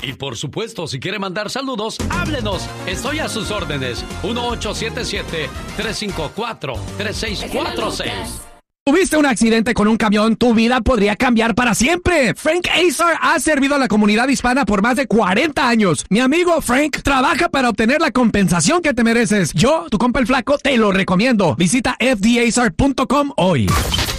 Y por supuesto, si quiere mandar saludos, háblenos. Estoy a sus órdenes. 1877-354-3646. ¿Tuviste un accidente con un camión? Tu vida podría cambiar para siempre. Frank Azar ha servido a la comunidad hispana por más de 40 años. Mi amigo Frank trabaja para obtener la compensación que te mereces. Yo, tu compa el flaco, te lo recomiendo. Visita fdazar.com hoy.